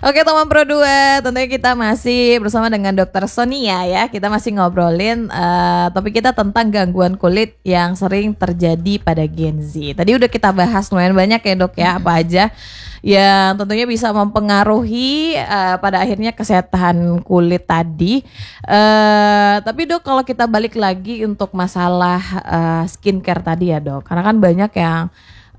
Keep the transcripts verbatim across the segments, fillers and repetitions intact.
Oke teman Pro dua, tentunya kita masih bersama dengan Dokter Sonia ya. Kita masih ngobrolin uh, topik kita tentang gangguan kulit yang sering terjadi pada Gen Z. Tadi udah kita bahas lumayan banyak ya dok ya, apa aja yang tentunya bisa mempengaruhi uh, pada akhirnya kesehatan kulit tadi. Uh, tapi dok, kalau kita balik lagi untuk masalah uh, skincare tadi ya dok, karena kan banyak yang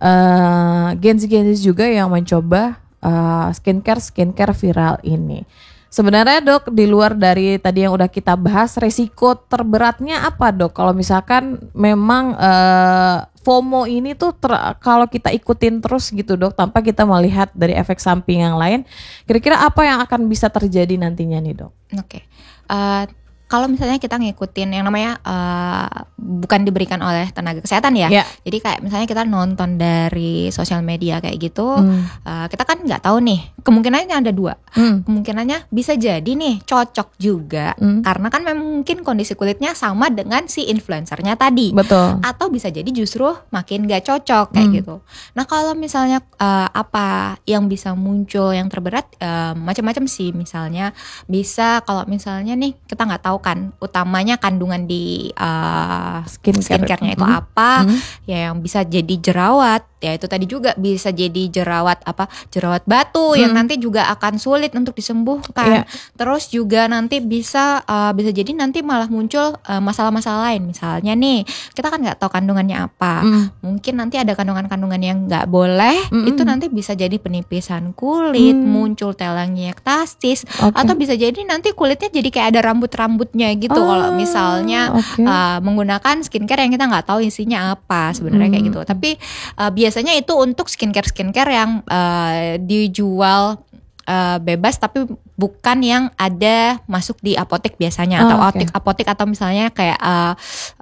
uh, Gen Z-Gen Z juga yang mencoba Uh, skincare skincare viral ini. Sebenarnya dok, di luar dari tadi yang udah kita bahas, resiko terberatnya apa dok? Kalau misalkan memang uh, FOMO ini tuh ter- kalau kita ikutin terus gitu dok, tanpa kita melihat dari efek samping yang lain, kira-kira apa yang akan bisa terjadi nantinya nih dok? Oke. Okay. Uh, Kalau misalnya kita ngikutin yang namanya uh, bukan diberikan oleh tenaga kesehatan ya, yeah. Jadi kayak misalnya kita nonton dari sosial media kayak gitu, mm. uh, kita kan nggak tahu nih, kemungkinannya ada dua, mm. kemungkinannya bisa jadi nih cocok juga, mm. karena kan memang mungkin kondisi kulitnya sama dengan si influencernya tadi, betul. Atau bisa jadi justru makin nggak cocok kayak mm. gitu. Nah kalau misalnya uh, apa yang bisa muncul yang terberat, uh, macam-macam sih, misalnya bisa kalau misalnya nih kita nggak tahu kan utamanya kandungan di uh, skincare. skincare-nya itu mm-hmm. apa, mm-hmm. ya yang bisa jadi jerawat, ya itu tadi juga bisa jadi jerawat apa jerawat batu mm. yang nanti juga akan sulit untuk disembuhkan. Yeah. Terus juga nanti bisa uh, bisa jadi nanti malah muncul uh, masalah-masalah lain, misalnya nih kita kan nggak tahu kandungannya apa, mm. mungkin nanti ada kandungan-kandungan yang nggak boleh, mm-hmm. itu nanti bisa jadi penipisan kulit, mm. muncul telangiektasis, okay. atau bisa jadi nanti kulitnya jadi kayak ada rambut-rambut gitu. Oh, kalau misalnya okay. uh, menggunakan skincare yang kita nggak tahu isinya apa sebenarnya hmm. kayak gitu. Tapi uh, biasanya itu untuk skincare skincare yang uh, dijual uh, bebas, tapi bukan yang ada masuk di apotek biasanya, oh, atau okay. apotek atau misalnya kayak uh,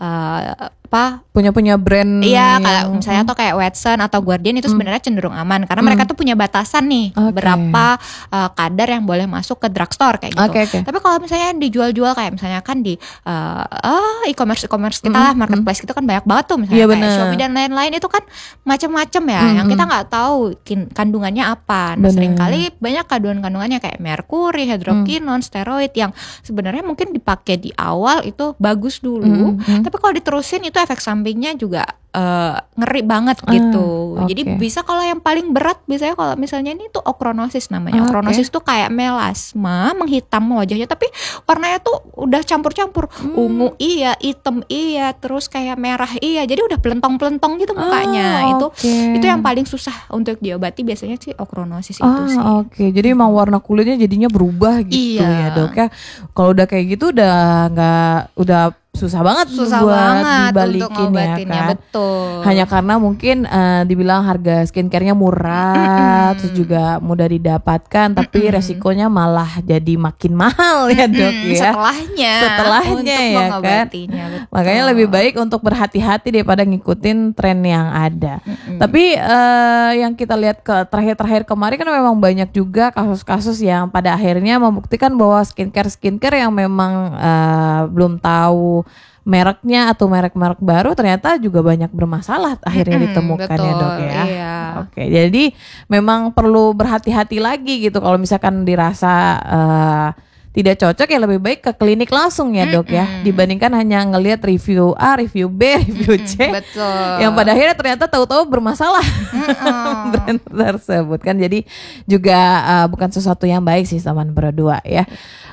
uh, apa punya-punya brand. Iya, kayak misalnya atau kayak Watson atau Guardian itu sebenarnya mm. cenderung aman karena mm. mereka tuh punya batasan nih, okay. berapa uh, kadar yang boleh masuk ke drugstore kayak gitu. Okay, okay. Tapi kalau misalnya dijual-jual kayak misalnya kan di uh, uh, e-commerce e-commerce kita mm. lah, marketplace mm. itu kan banyak banget tuh, misalnya yeah, kayak Shopee dan lain-lain, itu kan macam-macam ya, mm. yang kita nggak tahu kandungannya apa. Nah, seringkali banyak kandungan-kandungannya kayak merkuri, hidrokinon, mm. steroid yang sebenarnya mungkin dipakai di awal itu bagus dulu, mm. tapi kalau diterusin itu efek sampingnya juga uh, ngeri banget gitu. Uh, okay. Jadi bisa kalau yang paling berat biasanya kalau misalnya ini tuh okronosis namanya. Uh, okronosis okay. tuh kayak melasma, menghitam wajahnya, tapi warnanya tuh udah campur-campur. Hmm. Ungu iya, hitam iya, terus kayak merah iya. Jadi udah pelentong-pelentong gitu mukanya. Uh, itu okay. itu yang paling susah untuk diobati biasanya sih okronosis uh, itu sih. Oke. Okay. Jadi emang warna kulitnya jadinya berubah gitu iya. ya, Dok ya. Kalau udah kayak gitu udah enggak udah susah banget susah buat banget dibalikin ya kan. Betul. Hanya karena mungkin uh, dibilang harga skincare-nya murah, mm-hmm. terus juga mudah didapatkan, tapi mm-hmm. resikonya malah jadi makin mahal ya dok mm-hmm. ya. Setelahnya. Setelahnya ya kan. Betul. Makanya lebih baik untuk berhati-hati daripada ngikutin tren yang ada. Mm-hmm. Tapi uh, yang kita lihat ke terakhir-terakhir kemarin kan memang banyak juga kasus-kasus yang pada akhirnya membuktikan bahwa skincare-skincare yang memang uh, belum tahu mereknya atau merek-merek baru ternyata juga banyak bermasalah akhirnya mm-hmm, ditemukan betul, ya dok ya. Iya. Oke, jadi memang perlu berhati-hati lagi gitu kalau misalkan dirasa uh, tidak cocok, ya lebih baik ke klinik langsung ya dok mm-hmm. ya, dibandingkan hanya ngelihat review A, review B, review C, mm-hmm, betul. Yang pada akhirnya ternyata tahu-tahu bermasalah mm-hmm. brand tersebut kan, jadi juga uh, bukan sesuatu yang baik sih teman berdua ya.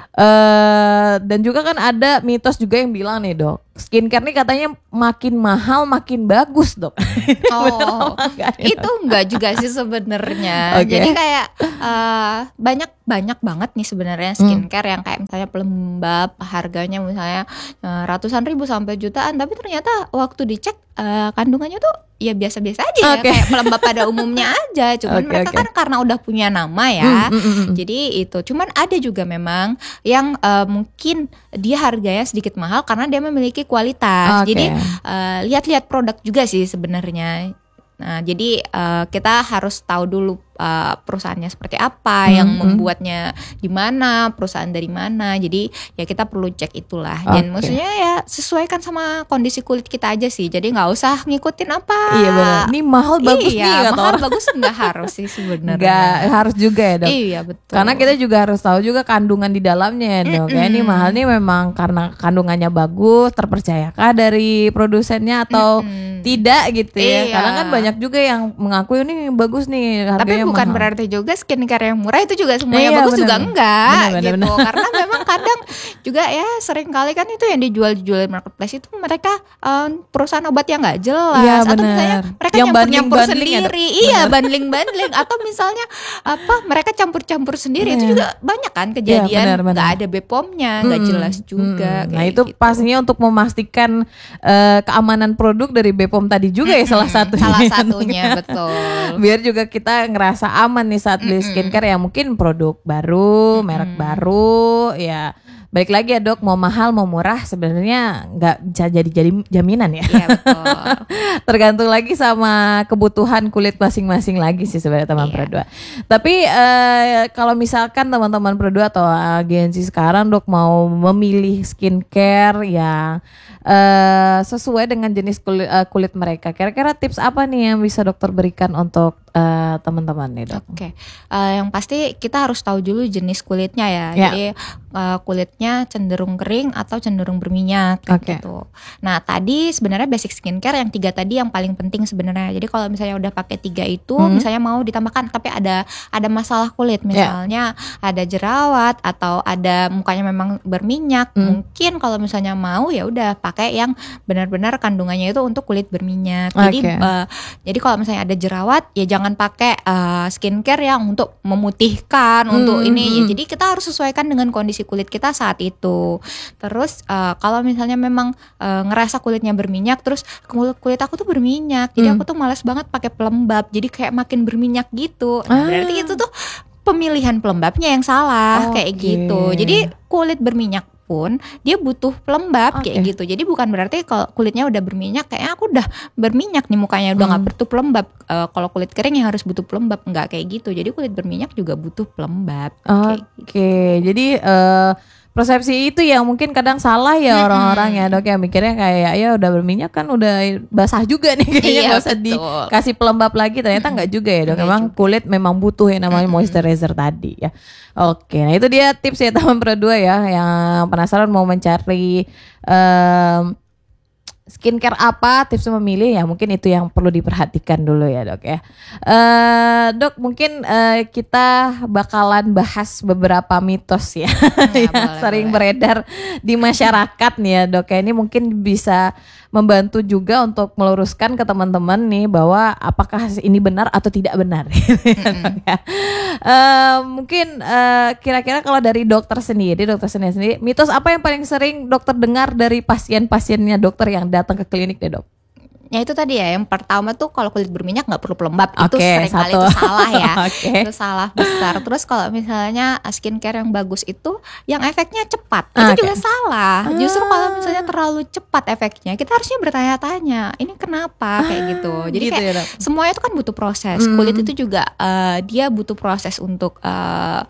Uh, dan juga kan ada mitos juga yang bilang nih dok, skincare nih katanya makin mahal makin bagus dok. Oh, itu enggak juga sih sebenarnya. Okay. Jadi kayak uh, banyak banyak banget nih sebenarnya skincare hmm. yang kayak misalnya pelembab harganya misalnya uh, ratusan ribu sampai jutaan, tapi ternyata waktu dicek uh, kandungannya tuh ya biasa-biasa aja okay. ya, kayak pelembab pada umumnya aja. Cuman okay, mereka okay. kan karena udah punya nama ya, mm, mm, mm. jadi itu. Cuman ada juga memang yang uh, mungkin dia harganya sedikit mahal karena dia memiliki kualitas. Okay. Jadi uh, lihat-lihat produk juga sih sebenarnya. Nah, jadi uh, kita harus tahu dulu uh, perusahaannya seperti apa, hmm. yang membuatnya di mana, perusahaan dari mana. Jadi ya kita perlu cek itulah. Dan okay. maksudnya ya sesuaikan sama kondisi kulit kita aja sih. Jadi nggak usah ngikutin apa. Iya benar. Ini mahal bagus iya, nih kata mahal orang. bagus nggak harus sih sebenarnya. Nggak harus juga ya dok. Iya betul. Karena kita juga harus tahu juga kandungan di dalamnya ya dok. Mm-mm. Ya ini mahal nih memang karena kandungannya bagus, terpercayakah dari produsennya atau Mm-mm. tidak gitu ya. Iya. Karena kan banyak juga yang mengaku ini bagus nih harganya. Tapi bukan mahal. Berarti juga skincare yang murah itu juga semuanya iya, bagus bener. juga enggak bener, bener, gitu. Bener. Karena memang kadang juga ya sering kali kan itu yang dijual-jual di marketplace itu mereka um, perusahaan obat yang nggak jelas iya, atau bener. misalnya mereka yang nyampur-nyampur bandling, sendiri. ya, iya, bandling-bandling atau misalnya apa mereka campur-campur sendiri yeah. itu juga banyak kan kejadian yeah, bener, nggak bener. ada B P O M-nya, nggak hmm, jelas juga. Hmm. Nah, itu gitu. pastinya untuk memastikan uh, keamanan produk dari B P O M tadi juga ya hmm, salah satunya. Salah satunya betul. Biar juga kita ngerasa aman nih saat beli Mm-mm. skincare yang mungkin produk baru, Mm-mm. merek baru, ya. Balik lagi ya dok, mau mahal mau murah sebenarnya nggak bisa jadi jadi jaminan ya. Iya betul. Tergantung lagi sama kebutuhan kulit masing-masing lagi sih sebenarnya teman iya. Produa. Tapi uh, kalau misalkan teman-teman Produa atau agensi sekarang dok mau memilih skincare yang uh, sesuai dengan jenis kulit, uh, kulit mereka, kira-kira tips apa nih yang bisa dokter berikan untuk uh, teman-teman nih dok? Oke, okay. uh, yang pasti kita harus tahu dulu jenis kulitnya ya. ya. Jadi uh, kulitnya cenderung kering atau cenderung berminyak okay. gitu. Nah tadi sebenarnya basic skincare yang tiga tadi yang paling penting sebenarnya. Jadi kalau misalnya udah pakai tiga itu, hmm. misalnya mau ditambahkan tapi ada ada masalah kulit, misalnya yeah. ada jerawat atau ada mukanya memang berminyak, hmm. mungkin kalau misalnya mau ya udah pakai yang benar-benar kandungannya itu untuk kulit berminyak. Jadi okay. uh, jadi kalau misalnya ada jerawat ya jangan pakai uh, skincare yang untuk memutihkan hmm. untuk ini. Hmm. Ya, jadi kita harus sesuaikan dengan kondisi kulit kita saat itu. Terus uh, kalau misalnya memang uh, ngerasa kulitnya berminyak, terus kulit kulit aku tuh berminyak, jadi hmm. aku tuh malas banget pakai pelembab, jadi kayak makin berminyak gitu. Nah, ah. berarti itu tuh pemilihan pelembabnya yang salah, okay. kayak gitu. Jadi kulit berminyak pun dia butuh pelembab okay. kayak gitu. Jadi bukan berarti kalau kulitnya udah berminyak kayaknya aku udah berminyak nih mukanya udah nggak hmm. butuh pelembab. Uh, kalau kulit kering yang harus butuh pelembab, nggak kayak gitu. Jadi kulit berminyak juga butuh pelembab. Oke, okay. gitu. Jadi uh, persepsi itu yang mungkin kadang salah ya hmm. orang-orang ya dok ya mikirnya kayak ya udah berminyak kan udah basah juga nih kayaknya iya, nggak usah betul. Dikasih pelembab lagi, ternyata nggak juga ya dok. Memang kulit memang butuh yang namanya moisturizer hmm. tadi ya. Oke, nah itu dia tips ya teman Produa ya yang penasaran mau mencari um, skincare apa, tips memilih ya mungkin itu yang perlu diperhatikan dulu ya dok ya. Uh, dok mungkin uh, kita bakalan bahas beberapa mitos ya, ya yang boleh, sering boleh. beredar di masyarakat nih ya dok ya. Ini mungkin bisa membantu juga untuk meluruskan ke teman-teman nih bahwa apakah ini benar atau tidak benar. Mm-hmm. ya. uh, mungkin uh, kira-kira kalau dari dokter sendiri, dokter sendiri, sendiri mitos apa yang paling sering dokter dengar dari pasien-pasiennya dokter yang datang ke klinik deh dok? Ya itu tadi ya, yang pertama tuh kalau kulit berminyak nggak perlu pelembab, okay, itu sering kali itu salah ya, okay. itu salah besar. Terus kalau misalnya skincare yang bagus itu yang efeknya cepat, okay. itu juga salah. Justru kalau misalnya terlalu cepat efeknya, kita harusnya bertanya-tanya, ini kenapa kayak gitu. Jadi gitu kayak ya, semuanya itu kan butuh proses. Hmm. Kulit itu juga uh, dia butuh proses untuk uh,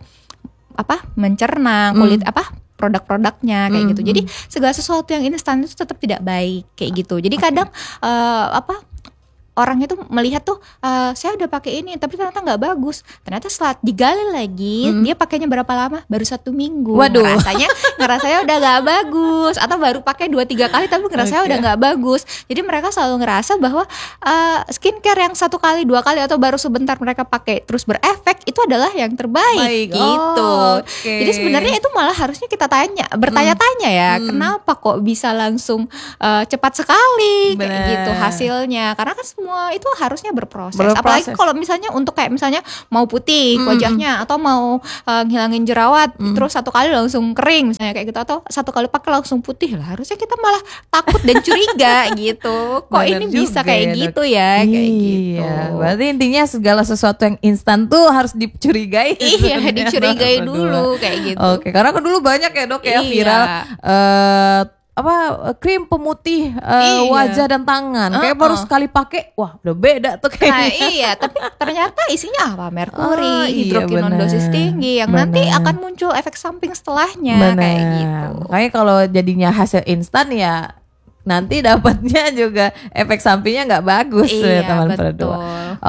apa mencerna kulit hmm. apa produk-produknya kayak mm-hmm. gitu. Jadi segala sesuatu yang instan itu tetap tidak baik kayak gitu. Jadi okay. kadang uh, apa orang itu melihat tuh uh, saya udah pakai ini tapi ternyata nggak bagus. Ternyata setelah digali lagi hmm. dia pakainya berapa lama? Baru satu minggu. Waduh. Ngerasanya ngerasanya udah nggak bagus. Atau baru pakai dua tiga kali tapi ngerasanya okay. udah nggak bagus. Jadi mereka selalu ngerasa bahwa uh, skincare yang satu kali dua kali atau baru sebentar mereka pakai terus berefek itu adalah yang terbaik. Baik. Gitu. Oh, okay. Jadi sebenarnya itu malah harusnya kita tanya, bertanya-tanya ya, hmm. kenapa kok bisa langsung uh, cepat sekali Bener. Kayak gitu hasilnya? Karena kan semua semua itu harusnya berproses. berproses. Apalagi kalau misalnya untuk kayak misalnya mau putih mm. wajahnya atau mau uh, ngilangin jerawat mm. terus satu kali langsung kering misalnya kayak gitu atau satu kali pakai langsung putih lah, harusnya kita malah takut dan curiga gitu. Kok Bener ini bisa kayak ya, gitu ya iya, kayak gitu. Berarti intinya segala sesuatu yang instan tuh harus dicurigai. Iya, dicurigai dulu kayak gitu. Oke, karena kan dulu banyak ya dok ya iya. viral uh, apa krim pemutih uh, Iya. wajah dan tangan. Uh-uh. Kayak baru sekali pakai, wah udah beda tuh Nah, kayaknya. iya, tapi ternyata isinya apa? Merkuri, Oh, iya, hidrokinon benar. dosis tinggi yang nanti Benar. akan muncul efek samping setelahnya Benar. kayak gitu. Makanya kalau jadinya hasil instan ya nanti dapatnya juga efek sampingnya nggak bagus ya Iya, teman betul. berdua.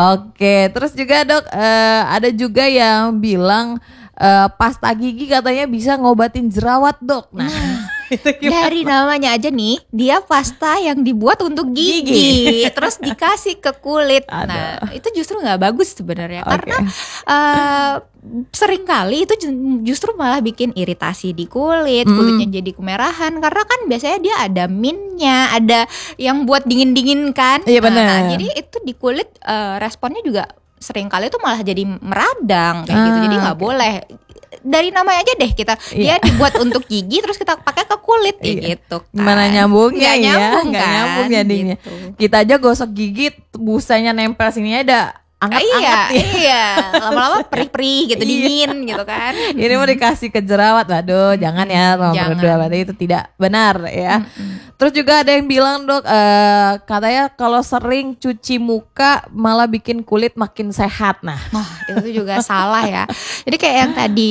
Oke, terus juga dok eh, ada juga yang bilang eh, pasta gigi katanya bisa ngobatin jerawat dok. Nah, itu gimana? Dari namanya aja nih, dia pasta yang dibuat untuk gigi, terus dikasih ke kulit. Nah, Aduh. itu justru nggak bagus sebenarnya, Oke. karena uh, seringkali itu ju- justru malah bikin iritasi di kulit, Mm. kulitnya jadi kemerahan. Karena kan biasanya dia ada mintnya, ada yang buat dingin-dingin kan. Iya, benar. Nah, jadi itu di kulit uh, responnya juga seringkali itu malah jadi meradang kayak gitu. Ah, Jadi nggak oke. boleh. Dari namanya aja deh kita Iya. dia dibuat untuk gigi terus kita pakai ke kulit ya Iya. gitu kan. Gimana nyambungnya Nggak ya? nyambung Nggak kan, nyambung jadinya. gitu. Kita aja gosok gigi, busanya nempel sini ada anget-anget Iya, ya. iya, lama-lama perih-perih gitu, Iya. dingin gitu kan. Ini mau dikasih ke jerawat, waduh, jangan ya teman Jangan. berdua, berarti itu tidak benar ya. Mm-mm. Terus juga ada yang bilang dok, eh, katanya kalau sering cuci muka malah bikin kulit makin sehat. Nah, Wah, itu juga salah ya. Jadi kayak yang tadi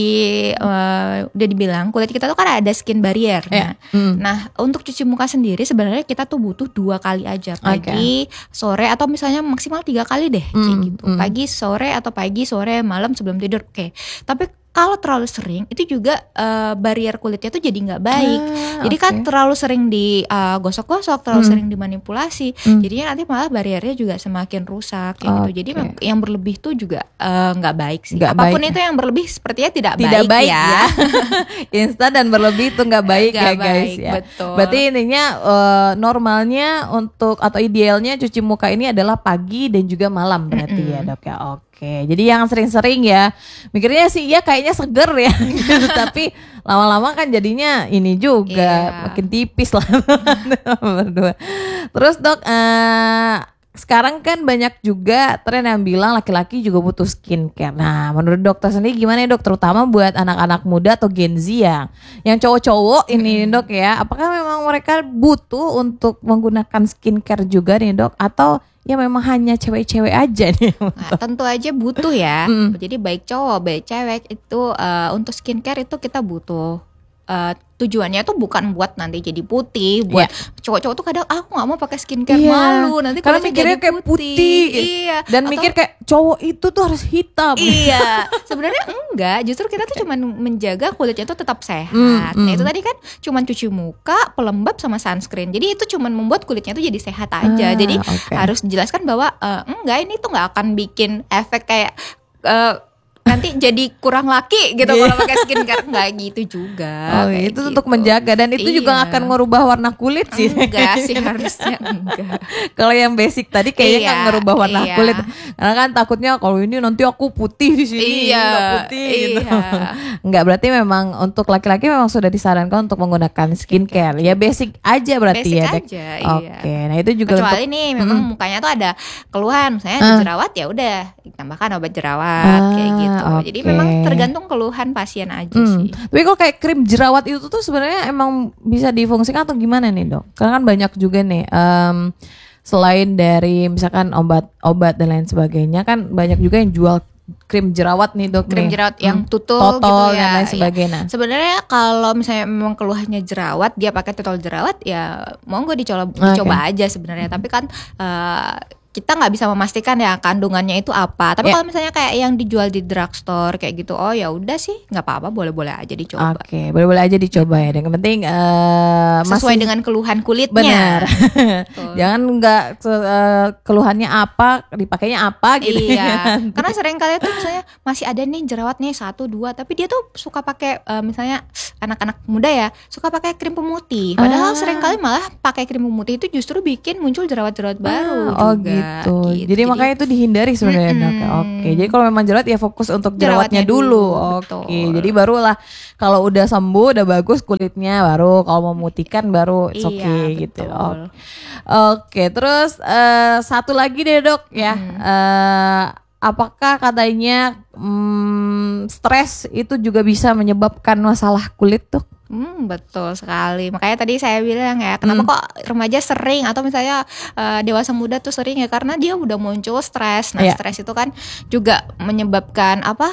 eh, udah dibilang kulit kita tuh kan ada skin barrier. ya. Nah, Hmm. Nah, untuk cuci muka sendiri sebenarnya kita tuh butuh dua kali aja, pagi, sore atau misalnya maksimal tiga kali deh, kayak Hmm, gitu. hmm. Pagi, sore atau pagi, sore, malam sebelum tidur. Oke. Tapi kalau terlalu sering itu juga eh, barrier kulitnya tuh jadi nggak baik. Ah, Jadi kan oke. terlalu sering digosok-gosok, terlalu Hmm. sering dimanipulasi. Hmm. Jadinya nanti malah barriernya juga semakin rusak kayak gitu. Jadi Oke. mem- yang berlebih tuh juga eh, nggak baik sih. Nggak Apapun baik. itu yang berlebih sepertinya tidak, Tidak baik, ya. ya. Instan dan berlebih itu nggak baik Nggak ya guys baik, ya. betul. Berarti intinya eh, normalnya untuk atau idealnya cuci muka ini adalah pagi dan juga malam berarti ya dok ya. Oke, jadi yang sering-sering ya mikirnya sih ya kayaknya seger ya, gitu. Tapi lama-lama kan jadinya ini juga Iya. makin tipis lah berdua. Terus dok, eh, sekarang kan banyak juga tren yang bilang laki-laki juga butuh skincare. Nah, menurut dokter sendiri gimana ya dok? Terutama buat anak-anak muda atau Gen Z ya, yang cowok-cowok ini dok ya. Apakah memang mereka butuh untuk menggunakan skincare juga nih dok? Atau ya memang hanya cewek-cewek aja nih? Nah, tentu aja butuh ya. Mm. Jadi baik cowok, baik cewek itu eh, untuk skincare itu kita butuh. Eh, tujuannya tuh bukan buat nanti jadi putih, buat cowok-cowok tuh kadang ah, aku nggak mau pakai skincare, Iya. malu nanti Karena kulitnya mikirnya jadi kayak putih. Iya. Dan Atau- mikir kayak cowok itu tuh harus hitam. Iya, sebenarnya enggak. Justru kita tuh cuman menjaga kulitnya tuh tetap sehat. Mm, mm. Nah itu tadi kan cuman cuci muka, pelembab sama sunscreen. Jadi itu cuman membuat kulitnya tuh jadi sehat aja. Ah, Jadi oke. harus dijelaskan bahwa eh, enggak ini tuh nggak akan bikin efek kayak eh, nanti jadi kurang laki gitu kalau pakai skincare. Enggak gitu juga. Oh, kayak itu gitu. untuk menjaga dan itu juga Iya. akan merubah warna kulit sih. Enggak sih harusnya enggak. Kalau yang basic tadi kayaknya Iya, kan ngerubah warna iya. kulit. Karena kan takutnya kalau ini nanti aku putih di sini, Iya, nggak putih gitu. iya. Enggak, berarti memang untuk laki-laki memang sudah disarankan untuk menggunakan skincare. Ya basic aja berarti Basic ya. Dek. aja, iya. Oke, nah itu juga Kecuali untuk nih memang mukanya tuh ada keluhan, misalnya ada Ah. jerawat ya udah ditambahkan obat jerawat kayak Ah, gitu. Jadi oke. memang tergantung keluhan pasien aja Hmm. sih. Tapi kok kayak krim jerawat itu tuh sebenarnya emang bisa difungsikan atau gimana nih dok? Karena kan banyak juga nih em, selain dari misalkan obat-obat dan lain sebagainya kan banyak juga yang jual krim jerawat nih dok. Krim nih. jerawat yang Hmm. tutul Totol gitu dan ya. lain Ya. sebagainya. Sebenarnya kalau misalnya memang keluhannya jerawat, dia pakai tutol jerawat ya monggo dicoba Oke. dicoba aja sebenarnya. Tapi kan eh, kita nggak bisa memastikan ya kandungannya itu apa. Tapi Ya. kalau misalnya kayak yang dijual di drugstore kayak gitu, oh ya udah sih nggak apa-apa, boleh-boleh aja dicoba. Oke, boleh-boleh aja dicoba ya. Dan yang penting eh, Sesuai masih dengan keluhan kulitnya. benar. Betul. Jangan nggak eh, keluhannya apa, dipakainya apa gitu. Iya, karena sering kali tuh misalnya masih ada nih jerawat nih satu dua, tapi dia tuh suka pakai eh, misalnya anak-anak muda ya suka pakai krim pemutih. Ah. Padahal sering kali malah pakai krim pemutih itu justru bikin muncul jerawat-jerawat baru Ah, oh juga. gitu. Jadi, makanya itu dihindari sebenarnya dok. Mm-mm. Oke, jadi kalau memang jerawat ya fokus untuk jerawatnya, Jerawatnya dulu. dulu, Oke, betul. jadi barulah kalau udah sembuh, udah bagus kulitnya, baru kalau mau memutihkan baru it's Iya, okay gitu. betul. Oke, Oke, terus eh, satu lagi deh dok ya. Eh, apakah katanya hmm, stres itu juga bisa menyebabkan masalah kulit dok? Hmm, betul sekali. Makanya tadi saya bilang ya, kenapa hmm. kok remaja sering atau misalnya uh, dewasa muda tuh sering ya, karena dia udah muncul stres. Nah, yeah. stres itu kan juga menyebabkan apa?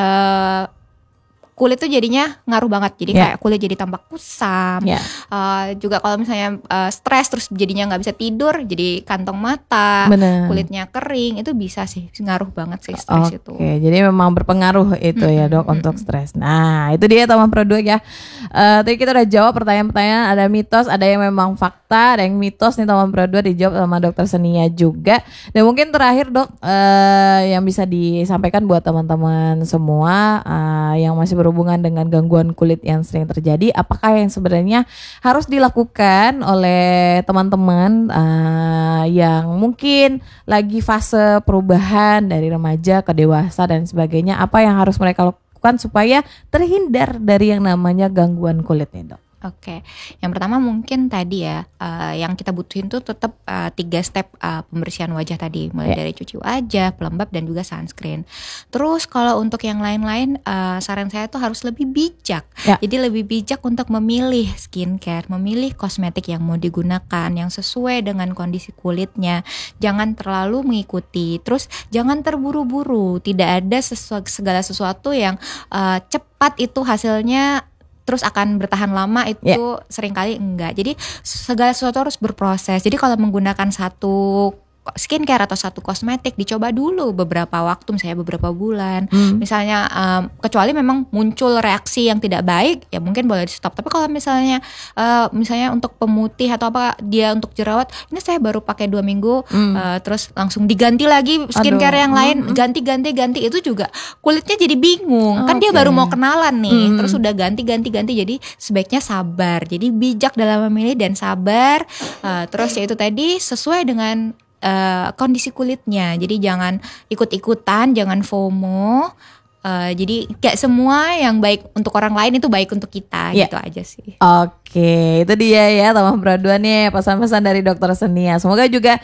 Uh, kulit tuh jadinya ngaruh banget, jadi yeah. kayak kulit jadi tampak kusam. Yeah. Uh, juga kalau misalnya uh, stres terus jadinya nggak bisa tidur, jadi kantong mata, Bener. kulitnya kering, itu bisa sih ngaruh banget sih stres okay. itu. Oke, jadi memang berpengaruh itu mm-hmm. ya dok mm-hmm. untuk stres. Nah itu dia teman Pro dua ya. Uh, tadi kita udah jawab pertanyaan-pertanyaan, ada mitos, ada yang memang fakta, ada yang mitos nih teman Pro dua dijawab sama dokter Senia juga. Dan mungkin terakhir dok uh, yang bisa disampaikan buat teman-teman semua uh, yang masih ber hubungan dengan gangguan kulit yang sering terjadi, apakah yang sebenarnya harus dilakukan oleh teman-teman uh, yang mungkin lagi fase perubahan dari remaja ke dewasa dan sebagainya, apa yang harus mereka lakukan supaya terhindar dari yang namanya gangguan kulitnya, dok? Oke, yang pertama mungkin tadi ya, uh, yang kita butuhin tuh tetap uh, tiga step uh, pembersihan wajah tadi, mulai yeah. dari cuci wajah, pelembab dan juga sunscreen. Terus kalau untuk yang lain-lain, uh, saran saya tuh harus lebih bijak. Yeah. Jadi lebih bijak untuk memilih skincare, memilih kosmetik yang mau digunakan, yang sesuai dengan kondisi kulitnya. Jangan terlalu mengikuti, terus jangan terburu-buru. Tidak ada sesu- segala sesuatu yang uh, cepat itu hasilnya terus akan bertahan lama, itu yeah. seringkali enggak. Jadi segala sesuatu harus berproses. Jadi kalau menggunakan satu skincare atau satu kosmetik, dicoba dulu beberapa waktu, misalnya beberapa bulan. Hmm. Misalnya um, kecuali memang muncul reaksi yang tidak baik, ya mungkin boleh di stop. Tapi kalau misalnya uh, misalnya untuk pemutih atau apa, dia untuk jerawat, ini saya baru pakai dua minggu, hmm. uh, terus langsung diganti lagi skincare Aduh. yang lain, hmm. ganti-ganti-ganti, itu juga kulitnya jadi bingung. Oh, kan okay. dia baru mau kenalan nih, hmm. terus udah ganti-ganti-ganti. Jadi sebaiknya sabar. Jadi bijak dalam memilih dan sabar. Uh, terus ya itu tadi sesuai dengan Uh, kondisi kulitnya. Jadi jangan ikut-ikutan, jangan FOMO. Uh, jadi gak semua yang baik untuk orang lain itu baik untuk kita, yeah. gitu aja sih. Oke, itu dia ya teman Pro dua nih pesan-pesan dari dokter Senia. Semoga juga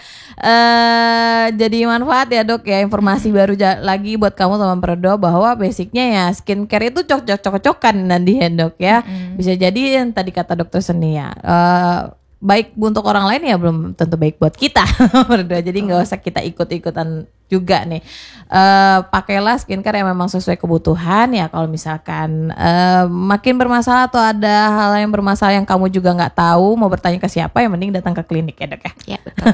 uh, jadi manfaat ya dok ya, informasi hmm. baru ja- lagi buat kamu teman Pro dua, bahwa basicnya ya skincare itu cocok-cocokan nanti ya dok ya. Hmm. Bisa jadi yang tadi kata dokter Senia, uh, baik untuk orang lain ya belum tentu baik buat kita berdua. Jadi nggak usah kita ikut-ikutan juga nih. Uh, pakailah skincare yang memang sesuai kebutuhan ya. Kalau misalkan uh, makin bermasalah atau ada hal yang bermasalah yang kamu juga nggak tahu, mau bertanya ke siapa, yang mending datang ke klinik ya dok ya. Ya betul.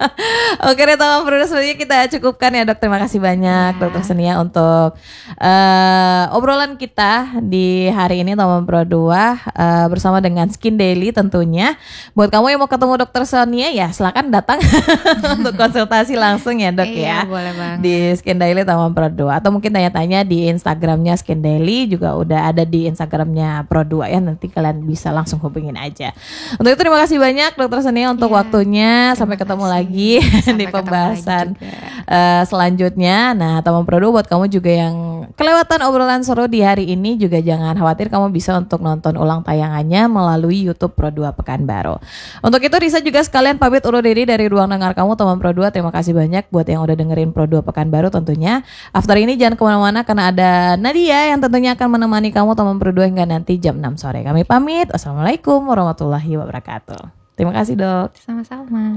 Oke deh teman Pro dua, sebenarnya kita cukupkan ya dok. Terima kasih banyak ya. dokter Senia untuk uh, obrolan kita di hari ini teman Pro dua uh, bersama dengan Skin Daily tentunya. Buat kamu yang mau ketemu dokter Senia ya silakan datang untuk konsultasi langsung ya dok ya. Boleh banget. Di Skin Daily Taman Pro dua, atau mungkin tanya-tanya di Instagramnya Skin Daily, juga udah ada di Instagramnya Pro dua ya, nanti kalian bisa langsung hubungin aja. Untuk itu terima kasih banyak dokter Senia untuk yeah. waktunya. Sampai ketemu kasih. lagi Sampai di pembahasan uh, selanjutnya. Nah Taman Pro dua, buat kamu juga yang kelewatan obrolan seru di hari ini, juga jangan khawatir, kamu bisa untuk nonton ulang tayangannya melalui YouTube Pro dua Pekanbaru. Untuk itu Risa juga sekalian pamit undur diri dari ruang dengar kamu Taman Pro dua. Terima kasih banyak buat yang udah dengerin Pro dua Pekanbaru tentunya. After ini jangan kemana-mana karena ada Nadia yang tentunya akan menemani kamu teman Pro dua hingga nanti jam enam sore. Kami pamit. Wassalamualaikum warahmatullahi wabarakatuh. Terima kasih dok. Sama-sama.